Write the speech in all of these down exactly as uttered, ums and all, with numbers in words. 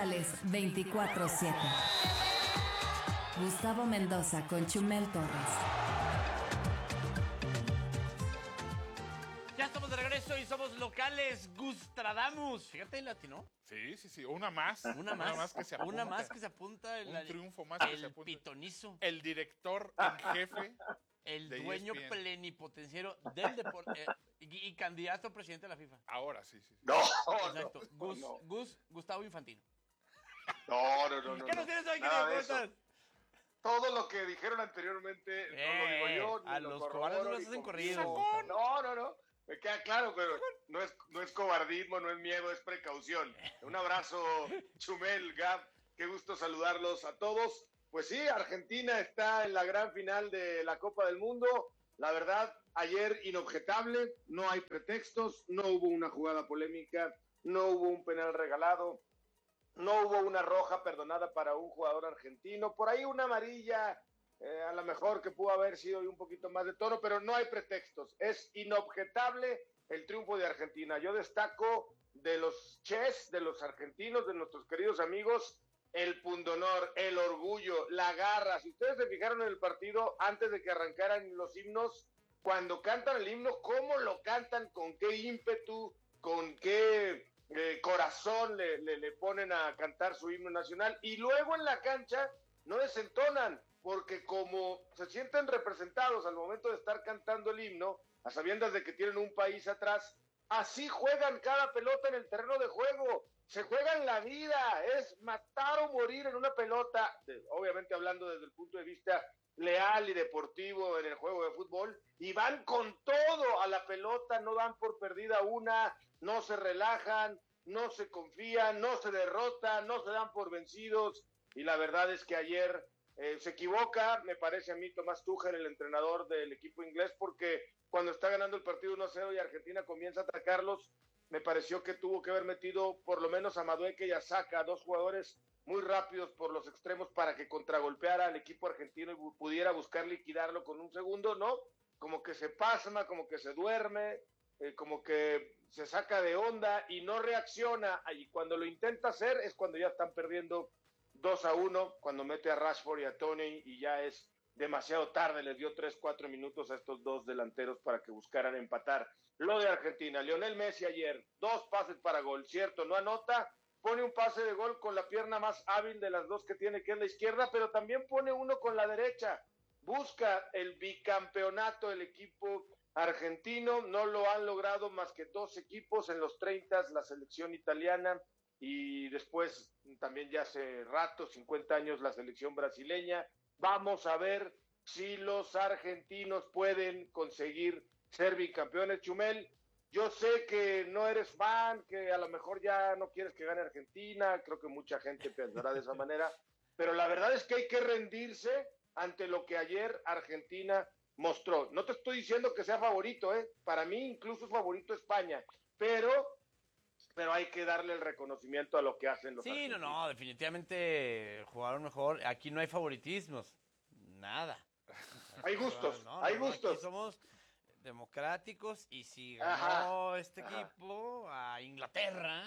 González, veinticuatro siete. Gustavo Mendoza con Chumel Torres. Ya estamos de regreso y somos locales Gustradamus. Fíjate el latino. Sí, sí, sí. Una más. Una más. Una más que se apunta. Una más que se apunta. El, Un triunfo más que el se apunta. pitonizo. El director en jefe. El de dueño E S P N. plenipotenciario del deporte. eh, y, y candidato a presidente de la FIFA. Ahora sí, sí. sí. No, Exacto. no, Gus, no. Gus, Gustavo Infantino. No, no, no, no. ¿Qué no. nos tienes hoy, Nada Guille? de ¿Cómo eso. estás? Todo lo que dijeron anteriormente no lo digo Eh, yo. Ni a lo los corroboro, cobardes no los ni hacen confirmo. corrido. No, no, no. Me queda claro, pero no es, no es cobardismo, no es miedo, es precaución. Un abrazo, Chumel, Gab. Qué gusto saludarlos a todos. Pues sí, Argentina está en la gran final de la Copa del Mundo. La verdad, ayer inobjetable, no hay pretextos, no hubo una jugada polémica, no hubo un penal regalado, no hubo una roja perdonada para un jugador argentino, por ahí una amarilla, eh, a lo mejor que pudo haber sido un poquito más de tono, pero no hay pretextos, es inobjetable el triunfo de Argentina. Yo destaco de los ches, de los argentinos, de nuestros queridos amigos, el pundonor, el orgullo, la garra. Si ustedes se fijaron en el partido antes de que arrancaran los himnos, cuando cantan el himno, cómo lo cantan, con qué ímpetu, con qué eh, corazón le, le, le ponen a cantar su himno nacional, y luego en la cancha no desentonan, porque como se sienten representados al momento de estar cantando el himno, a sabiendas de que tienen un país atrás, así juegan cada pelota en el terreno de juego. Se juegan la vida, es matar o morir en una pelota, obviamente hablando desde el punto de vista leal y deportivo en el juego de fútbol, y van con todo a la pelota, no dan por perdida una, no se relajan, no se confían, no se derrotan, no se dan por vencidos, y la verdad es que ayer eh, se equivoca, me parece a mí, Tomás Tuchel, el entrenador del equipo inglés, porque cuando está ganando el partido uno a cero y Argentina comienza a atacarlos, me pareció que tuvo que haber metido por lo menos a Madueque y a Saka, dos jugadores muy rápidos por los extremos para que contragolpeara al equipo argentino y pudiera buscar liquidarlo con un segundo, ¿no? Como que se pasma, como que se duerme, eh, como que se saca de onda y no reacciona. Y cuando lo intenta hacer es cuando ya están perdiendo dos a uno, cuando mete a Rashford y a Tony y ya es demasiado tarde, les dio tres, cuatro minutos a estos dos delanteros para que buscaran empatar. Lo de Argentina, Lionel Messi ayer, dos pases para gol, cierto, no anota, pone un pase de gol con la pierna más hábil de las dos que tiene, que es la izquierda, pero también pone uno con la derecha, busca el bicampeonato del equipo argentino, no lo han logrado más que dos equipos en los treinta, la selección italiana, y después también ya hace rato, cincuenta años, la selección brasileña. Vamos a ver si los argentinos pueden conseguir ser bicampeones. Chumel, yo sé que no eres fan, que a lo mejor ya no quieres que gane Argentina, creo que mucha gente pensará de esa manera, pero la verdad es que hay que rendirse ante lo que ayer Argentina mostró. No te estoy diciendo que sea favorito, ¿eh? Para mí incluso es favorito España, pero... pero hay que darle el reconocimiento a lo que hacen los Sí, argentinos. no, no, definitivamente jugaron mejor. Aquí no hay favoritismos, nada. Hay gustos, No, no, hay no, gustos. Aquí somos democráticos y si ganó Ajá, este ajá. equipo a Inglaterra,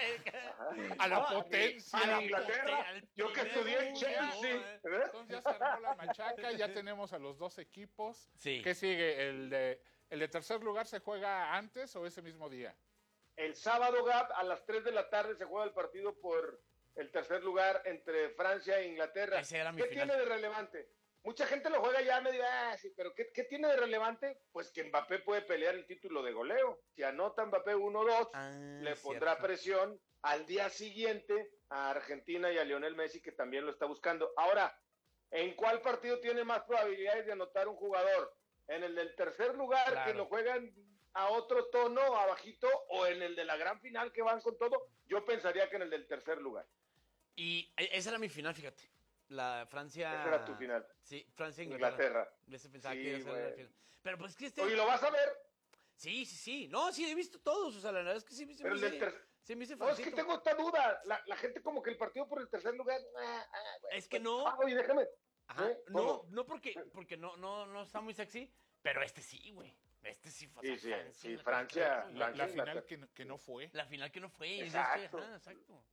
A la No, potencia. A la al Inglaterra, pote- al yo que primer estudié en mundo, Chelsea, eh. ¿eh? Entonces ya se armó la machaca, ya tenemos a los dos equipos. Sí. ¿Qué sigue? ¿El de, el de tercer lugar se juega antes o ese mismo día? El sábado, Gab, a las tres de la tarde se juega el partido por el tercer lugar entre Francia e Inglaterra. Ese era mi ¿Qué final. tiene de relevante? Mucha gente lo juega ya medio, ah, sí, pero ¿qué, ¿qué tiene de relevante? Pues que Mbappé puede pelear el título de goleo. Si anota Mbappé uno dos, Ah, le cierto. pondrá presión al día siguiente a Argentina y a Lionel Messi, que también lo está buscando. Ahora, ¿en cuál partido tiene más probabilidades de anotar un jugador? ¿En el del tercer lugar, Claro. que lo juegan a otro tono, abajito, o en el de la gran final que van con todo? Yo pensaría que en el del tercer lugar. Y e- esa era mi final, fíjate. La Francia... Esa era tu final. Sí, Francia e Inglaterra. Inglaterra. Ese pensaba Sí, que iba a ser güey. la final. Pero pues que este... Oye, ¿lo vas a ver? Sí, sí, sí. No, sí, he visto todos. O sea, la verdad es que sí, sí Pero me el del hice... tercer... Sí me hice No, es que fancito. tengo esta duda. La, la gente como que el partido por el tercer lugar... ah, ah, güey. Es que no. Ah, oye, déjame. Ajá. ¿Eh? No, ¿Cómo? no porque, porque no, no, no está muy sexy, pero este sí, güey. Este sí fue. Sí, o sea, sí, Francia, sí, Francia, güey. La, Francia, la final Inglaterra. que, no- que no fue. La final que no fue. y Exacto. es que, ajá, exacto.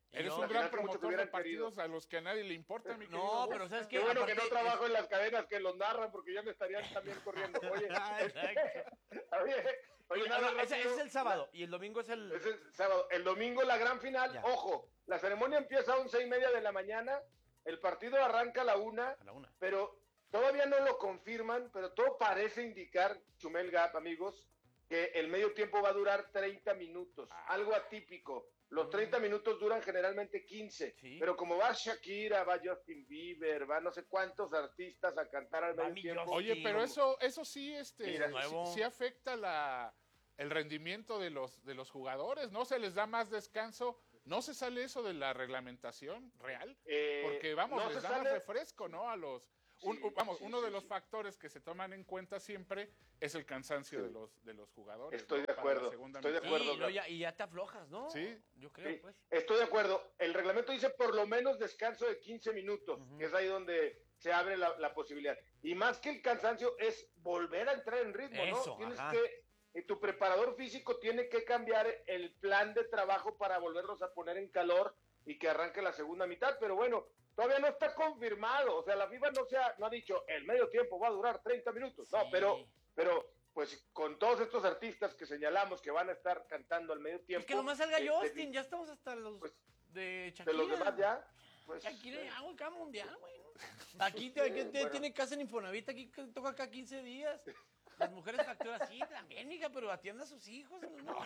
Eres yo- un gran Imagínate mucho que promotor de hubieran partidos a los que a nadie le importa, mi querido. No, Gus. pero ¿sabes qué? Qué bueno que Aparte, no trabajo en las cadenas que los narran porque ya me estarían también corriendo. Oye, Ah, exacto. oye, oye, Y, nada no, ese, ese rápido. es el sábado y el domingo es el... Es el sábado. El domingo la gran final. Ya. Ojo, la ceremonia empieza a once y media de la mañana. El partido arranca a la una, A la una. pero todavía no lo confirman, pero todo parece indicar, Chumel Gap, amigos, que el medio tiempo va a durar treinta minutos. Algo atípico. Los treinta minutos duran generalmente quince, Sí. pero como va Shakira, va Justin Bieber, va no sé cuántos artistas a cantar al Va medio mi tiempo. Justin. Oye, pero eso, eso sí, este, Mira, sí, nuevo. sí afecta la, el rendimiento de los, de los jugadores, ¿no? Se les da más descanso. ¿No se sale eso de la reglamentación real? Eh, Porque, vamos, no les se da más sale- refresco, ¿no? A los... un- Sí, un- vamos, sí, uno sí, de los sí. factores que se toman en cuenta siempre es el cansancio Sí. de los de los jugadores. Estoy ¿no? de Para la acuerdo, segunda estoy de mitad. acuerdo. Sí, y, luego ya, y ya te aflojas, ¿no? Sí. Yo creo, Sí, pues. estoy de acuerdo. El reglamento dice por lo menos descanso de quince minutos, Ujú. que es ahí donde se abre la, la posibilidad. Y más que el cansancio es volver a entrar en ritmo, Eso, ¿no? Tienes ajá. que, eh, tu preparador físico tiene que cambiar el plan de trabajo para volverlos a poner en calor y que arranque la segunda mitad, pero bueno, todavía no está confirmado. O sea, la FIFA no se ha, no ha dicho el medio tiempo va a durar treinta minutos. No, Sí. pero, pero pues con todos estos artistas que señalamos que van a estar cantando al medio tiempo. Es que nomás salga eh, Justin, de- ya estamos hasta los Pues, de Shakira. de los demás ya, pues. Shakira eh, ya hago cada mundial, güey. ¿no? Aquí te, aquí te- Bueno. tiene casa en Infonavit, aquí que toca acá quince días. Las mujeres facturan, sí, también, mija, pero atienda a sus hijos. No,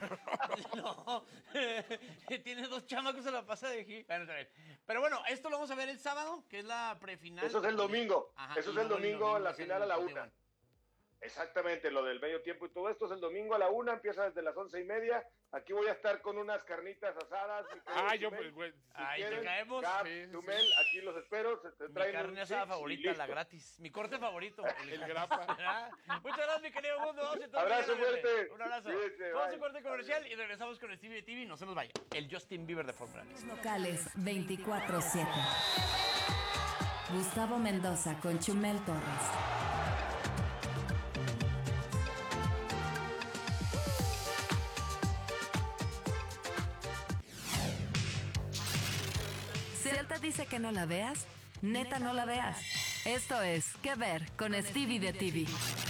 no. Tiene dos chamacos, se la pasa de aquí. Bueno, está bien. Pero bueno, esto lo vamos a ver el sábado, que es la prefinal. Eso es el domingo. Ajá, Eso y es el luego domingo, la es el final a la partido, una. bueno. Exactamente, lo del medio tiempo y todo esto es el domingo a la una, empieza desde las once y media. Aquí voy a estar con unas carnitas asadas. mi querido Ah, yo, Chumel. pues, güey, Si Ahí te quieren, caemos. Gab, Sí, sí, Chumel, aquí los espero. Se te Mi traen carne un asada chips y favorita, la listo. gratis. Mi corte favorito. el grapa. ¿verdad? Muchas gracias, mi querido mundo. Abrazo fuerte. Un abrazo. Cuídense, Vamos a bye. un corte comercial y regresamos con Stevie T V. No se nos vaya. El Justin Bieber de Fórmula uno. Locales veinticuatro siete. Gustavo Mendoza con Chumel Torres. Si él te dice que no la veas, neta no la veas. Esto es Que Ver con Stevie de T V.